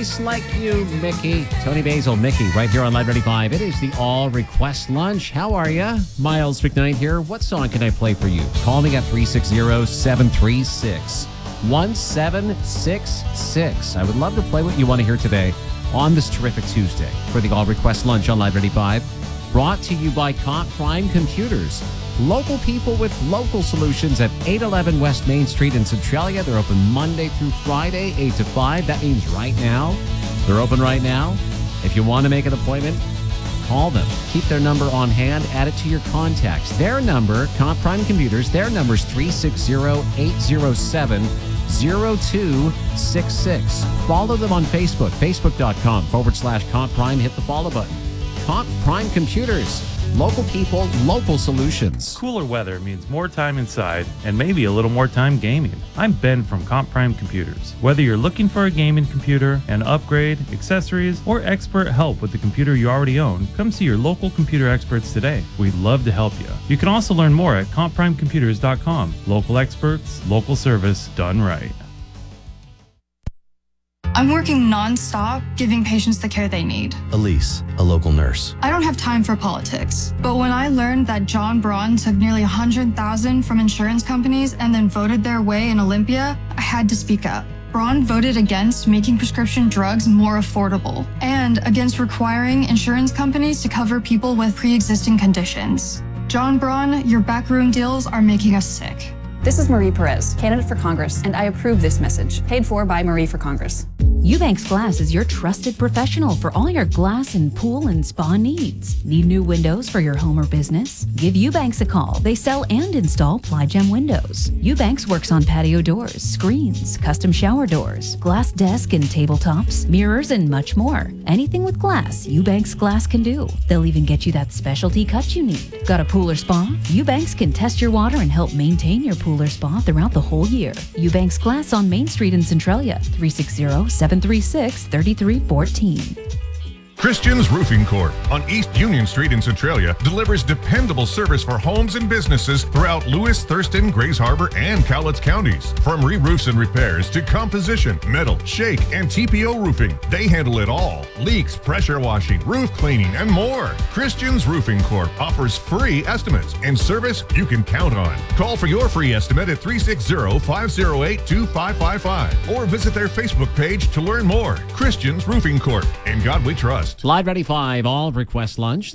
nice like you, Mickey. Tony Basil, Mickey, right here on Live Ready 5. It is the All Request Lunch. How are you? Miles McKnight here. What song can I play for you? Call me at 360-736-1766. I would love to play what you want to hear today on this terrific Tuesday for the All Request Lunch on Live Ready 5. Brought to you by Comp Prime Computers. Local people with local solutions at 811 West Main Street in Centralia. They're open Monday through Friday, 8 to 5. That means right now. They're open right now. If you want to make an appointment, call them. Keep their number on hand. Add it to your contacts. Their number, Comp Prime Computers, their number is 360-807-0266. Follow them on Facebook, facebook.com/Comp Prime. Hit the follow button. Comp Prime Computers. Local people, local solutions. Cooler weather means more time inside and maybe a little more time gaming. I'm Ben from Comp Prime Computers. Whether you're looking for a gaming computer, an upgrade, accessories, or expert help with the computer you already own, come see your local computer experts today. We'd love to help you. You can also learn more at compprimecomputers.com. Local experts, local service done right. I'm working non-stop, giving patients the care they need. Elise, a local nurse. I don't have time for politics. But when I learned that John Braun took nearly $100,000 from insurance companies and then voted their way in Olympia, I had to speak up. Braun voted against making prescription drugs more affordable and against requiring insurance companies to cover people with pre-existing conditions. John Braun, your backroom deals are making us sick. This is Marie Perez, candidate for Congress, and I approve this message. Paid for by Marie for Congress. Eubanks Glass is your trusted professional for all your glass and pool and spa needs. Need new windows for your home or business? Give Eubanks a call. They sell and install Plygem windows. Eubanks works on patio doors, screens, custom shower doors, glass desk and tabletops, mirrors, and much more. Anything with glass, Eubanks Glass can do. They'll even get you that specialty cut you need. Got a pool or spa? Eubanks can test your water and help maintain your pool or spa throughout the whole year. Eubanks Glass on Main Street in Centralia, 360-736-3314. Christian's Roofing Corp. on East Union Street in Centralia delivers dependable service for homes and businesses throughout Lewis, Thurston, Grays Harbor, and Cowlitz counties. From re-roofs and repairs to composition, metal, shake, and TPO roofing, they handle it all. Leaks, pressure washing, roof cleaning, and more. Christian's Roofing Corp. offers free estimates and service you can count on. Call for your free estimate at 360-508-2555 or visit their Facebook page to learn more. Christian's Roofing Corp. In God we trust. Live Ready 5, all request lunch,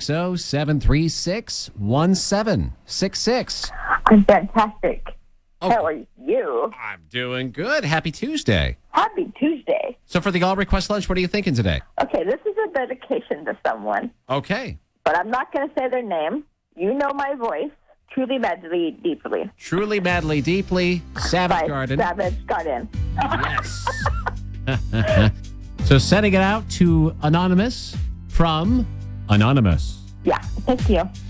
360-736-1766. I'm fantastic. Oh. How are you? I'm doing good. Happy Tuesday. Happy Tuesday. So for the all request lunch, what are you thinking today? Okay, this is a dedication to someone, Okay. but I'm not going to say their name. You know my voice. Truly, madly, deeply. Truly, madly, deeply, Savage By Garden. Savage Garden. Yes. So sending it out to Anonymous from Anonymous. Yeah, thank you.